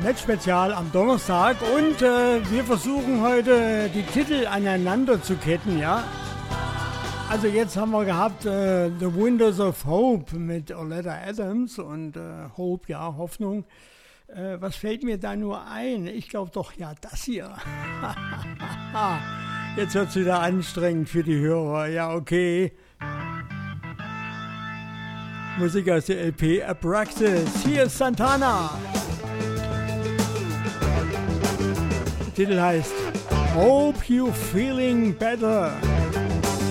Netzspezial am Donnerstag und wir versuchen heute die Titel aneinander zu ketten, ja. Also jetzt haben wir gehabt The Windows of Hope mit Oleta Adams und Hope, ja, Hoffnung. Was fällt mir da nur ein? Ich glaube doch, ja, das hier. Jetzt wird es wieder anstrengend für die Hörer, ja, okay. Musik aus der LP Abraxas. Hier ist Santana. Der Titel heißt Hope You Feeling Better.